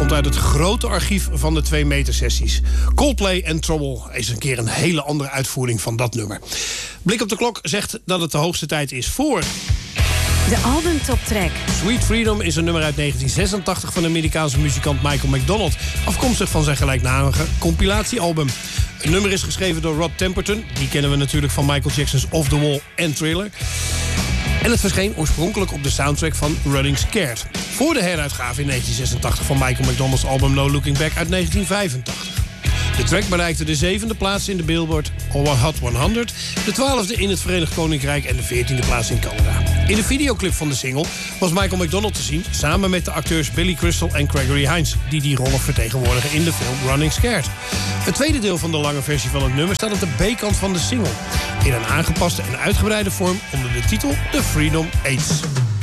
komt uit het grote archief van de 2 meter sessies. Coldplay en Trouble is een keer een hele andere uitvoering van dat nummer. Blik op de klok zegt dat het de hoogste tijd is voor... De albumtoptrack. Sweet Freedom is een nummer uit 1986 van de Amerikaanse muzikant Michael McDonald, afkomstig van zijn gelijknamige compilatiealbum. Het nummer is geschreven door Rod Temperton. Die kennen we natuurlijk van Michael Jackson's Off the Wall en Thriller. En het verscheen oorspronkelijk op de soundtrack van Running Scared. Voor de heruitgave in 1986 van Michael McDonald's album No Looking Back uit 1985. De track bereikte de 7e plaats in de Billboard Hot 100... de 12e in het Verenigd Koninkrijk en de 14e plaats in Canada. In de videoclip van de single was Michael McDonald te zien... samen met de acteurs Billy Crystal en Gregory Hines... die rollen vertegenwoordigen in de film Running Scared. Het tweede deel van de lange versie van het nummer staat op de B-kant van de single... in een aangepaste en uitgebreide vorm onder de titel The Freedom 8.